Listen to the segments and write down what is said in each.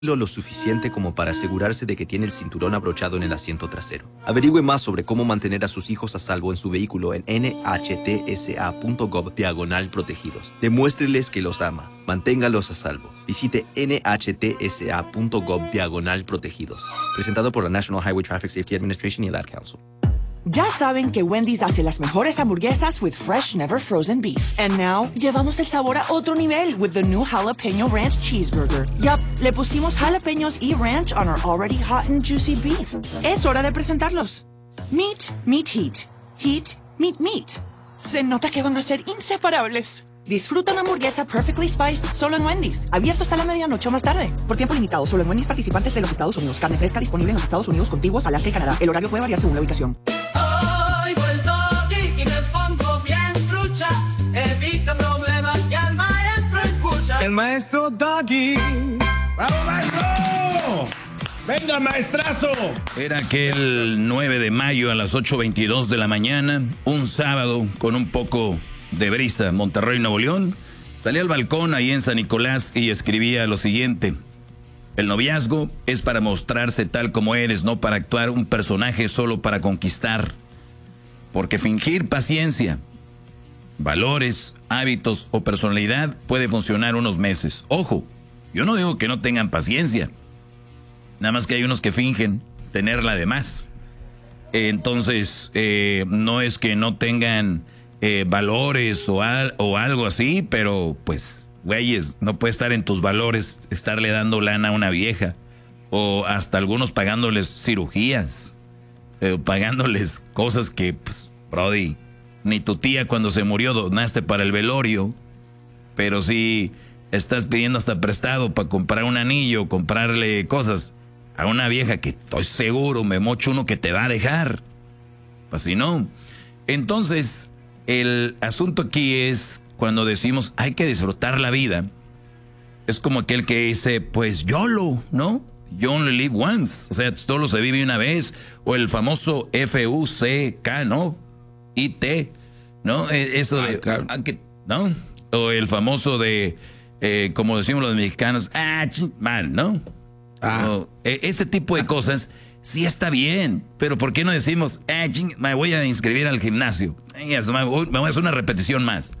lo suficiente como para asegurarse de que tiene el cinturón abrochado en el asiento trasero. Averigüe más sobre cómo mantener a sus hijos a salvo en su vehículo en nhtsa.gov/protegidos. Demuéstreles que los ama. Manténgalos a salvo. Visite nhtsa.gov/protegidos. Presentado por la National Highway Traffic Safety Administration y el Ad Council. Ya saben que Wendy's hace las mejores hamburguesas with fresh, never frozen beef. And now, llevamos el sabor a otro nivel with the new Jalapeno Ranch Cheeseburger. Yup, le pusimos jalapeños y ranch on our already hot and juicy beef. Es hora de presentarlos. Meat, meat, heat. Heat, meat, meat. Se nota que van a ser inseparables. Disfruta una hamburguesa perfectly spiced solo en Wendy's. Abierto hasta la medianoche o más tarde. Por tiempo limitado, solo en Wendy's participantes de los Estados Unidos. Carne fresca disponible en los Estados Unidos, contiguos, Alaska y Canadá. El horario puede variar según la ubicación. Hoy vuelto aquí y me pongo bien trucha. Evita problemas y al maestro escucha. El maestro Doggy. ¡Bravo, maestro! ¡Venga, maestrazo! Era aquel 9 de mayo a las 8:22 de la mañana, un sábado con un poco de brisa, Monterrey, Nuevo León. Salí al balcón ahí en San Nicolás y escribía lo siguiente: el noviazgo es para mostrarse tal como eres, no para actuar un personaje solo para conquistar. Porque fingir paciencia, valores, hábitos o personalidad puede funcionar unos meses. Ojo, yo no digo que no tengan paciencia, nada más que hay unos que fingen tenerla de más. Entonces, no es que no tengan valores o algo así, pero pues, güeyes, no puede estar en tus valores estarle dando lana a una vieja, o hasta algunos pagándoles cirugías, pagándoles cosas que, pues, brody, ni tu tía cuando se murió donaste para el velorio, pero sí estás pidiendo hasta prestado para comprar un anillo, comprarle cosas a una vieja que estoy seguro, me mocho uno que te va a dejar, pues si no. Entonces, el asunto aquí es cuando decimos hay que disfrutar la vida. Es como aquel que dice, pues YOLO, ¿no? You only live once. O sea, solo se vive una vez. O el famoso FUCK, ¿no? IT, ¿no? Eso de... ¿no? O el famoso de, como decimos los mexicanos, mal, ¿no? O, ese tipo de cosas... Sí está bien, pero ¿por qué no decimos, me voy a inscribir al gimnasio? Me voy a hacer una repetición más.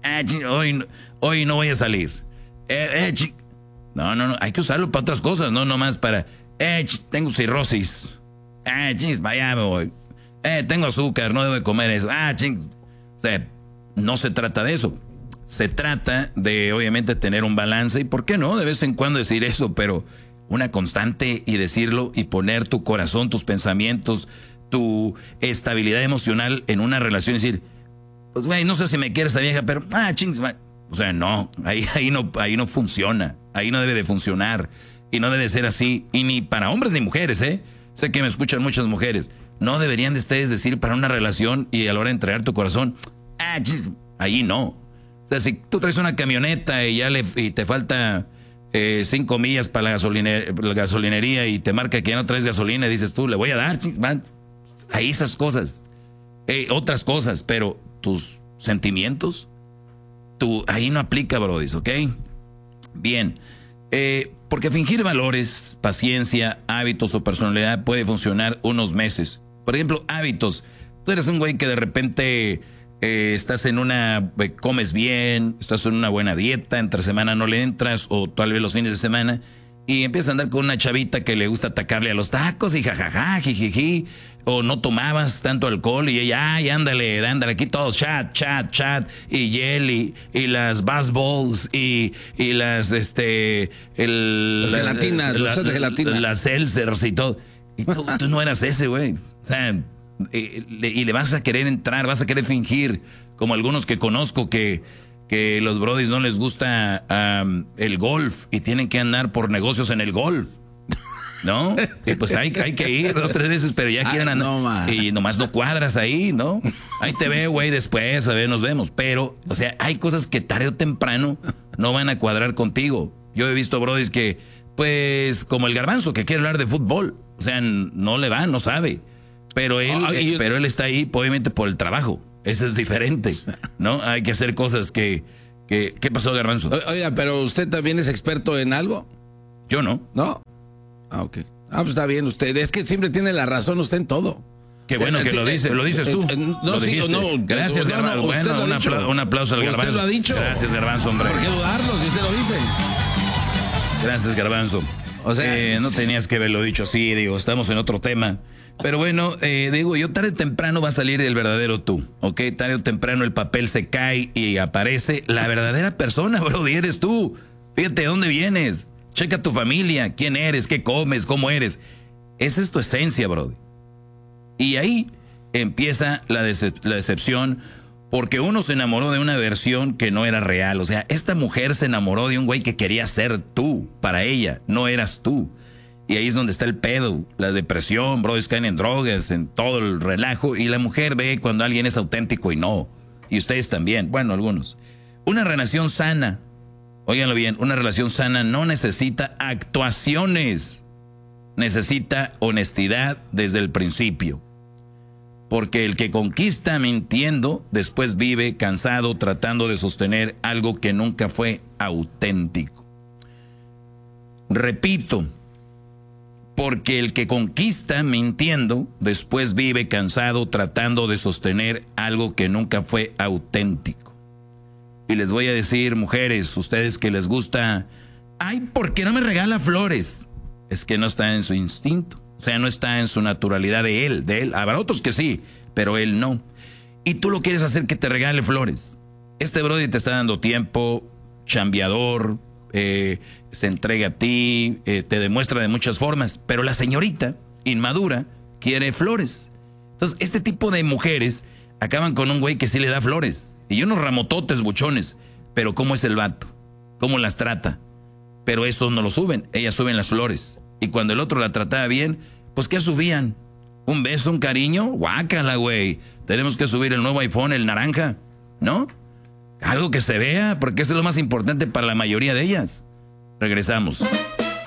Hoy no voy a salir. No, hay que usarlo para otras cosas, no nomás para, tengo cirrosis. Vaya, me voy. Tengo azúcar, no debo de comer eso. O sea, no se trata de eso. Se trata de, obviamente, tener un balance y, ¿por qué no? De vez en cuando decir eso, pero... una constante y decirlo y poner tu corazón, tus pensamientos, tu estabilidad emocional en una relación y decir, pues güey, no sé si me quiere esta vieja, pero o sea, no, ahí no funciona, ahí no debe de funcionar y no debe ser así, y ni para hombres ni mujeres, sé que me escuchan muchas mujeres, no deberían de ustedes decir para una relación y a la hora de entregar tu corazón, ahí no. O sea, si tú traes una camioneta y y te falta 5 millas para la gasolinería y te marca que ya no traes gasolina y dices tú, le voy a dar, man. Ahí esas cosas, otras cosas, pero tus sentimientos, ahí no aplica, brodis, ¿ok? Bien, porque fingir valores, paciencia, hábitos o personalidad puede funcionar unos meses. Por ejemplo, hábitos. Tú eres un güey que de repente... estás comes bien, estás en una buena dieta, entre semana no le entras, o tal vez los fines de semana, y empiezas a andar con una chavita que le gusta atacarle a los tacos y jajaja, jijiji, o no tomabas tanto alcohol y ella, ándale, aquí todos, chat, y jelly, y las bass balls, y las, las gelatinas, los shots de gelatina, las seltzers y todo, y tú no eras ese, güey, o sea... y le vas a querer entrar, vas a querer fingir, como algunos que conozco que los brodis no les gusta el golf y tienen que andar por negocios en el golf, ¿no? Y pues hay que ir 2, 3 veces, pero ya quieren andar y nomás no cuadras ahí, ¿no? Ahí te veo, güey, después, a ver, nos vemos, pero, o sea, hay cosas que tarde o temprano no van a cuadrar contigo. Yo he visto brodis que, pues, como el Garbanzo, que quiere hablar de fútbol, o sea, no le va, no sabe. Pero él está ahí, obviamente, por el trabajo. Eso es diferente, ¿no? Hay que hacer cosas que ¿qué pasó, Garbanzo? Oiga, ¿pero usted también es experto en algo? Yo no. ¿No? Ah, ok. Ah, pues está bien usted. Es que siempre tiene la razón usted en todo. Qué bueno que lo dices tú. No, Lo sí, dijiste. no. Gracias, No, Garbanzo. usted Bueno, lo ha dicho. un aplauso al Usted Garbanzo. lo ha dicho. Gracias, Garbanzo, hombre. ¿Por qué dudarlo si usted lo dice? Gracias, Garbanzo. O sea, no tenías que haberlo dicho así, digo, estamos en otro tema. Pero bueno, digo, yo tarde o temprano va a salir el verdadero tú, ¿ok? Tarde o temprano el papel se cae y aparece la verdadera persona, brody, eres tú. Fíjate de dónde vienes, checa tu familia, quién eres, qué comes, cómo eres. Esa es tu esencia, brody. Y ahí empieza la decepción, porque uno se enamoró de una versión que no era real. O sea, esta mujer se enamoró de un güey que quería ser tú, para ella, no eras tú. Y ahí es donde está el pedo, la depresión, brothers caen en drogas, en todo el relajo. Y la mujer ve cuando alguien es auténtico y no. Y ustedes también, bueno, algunos. Una relación sana, óiganlo bien, una relación sana no necesita actuaciones. Necesita honestidad desde el principio. Porque el que conquista mintiendo, después vive cansado tratando de sostener algo que nunca fue auténtico. Repito, porque el que conquista mintiendo, después vive cansado tratando de sostener algo que nunca fue auténtico. Y les voy a decir, mujeres, ustedes que les gusta, ay, ¿por qué no me regala flores? Es que no está en su instinto. O sea, no está en su naturalidad de él. Habrá otros que sí, pero él no. Y tú lo quieres hacer que te regale flores. Este brody te está dando tiempo, chambeador, se entrega a ti, te demuestra de muchas formas. Pero la señorita, inmadura, quiere flores. Entonces, este tipo de mujeres acaban con un güey que sí le da flores. Y unos ramototes buchones. Pero ¿cómo es el vato? ¿Cómo las trata? Pero eso no lo suben, ellas suben las flores. Y cuando el otro la trataba bien, pues ¿qué subían? ¿Un beso, un cariño? Guácala, güey. Tenemos que subir el nuevo iPhone, el naranja, ¿no? Algo que se vea, porque eso es lo más importante para la mayoría de ellas. Regresamos.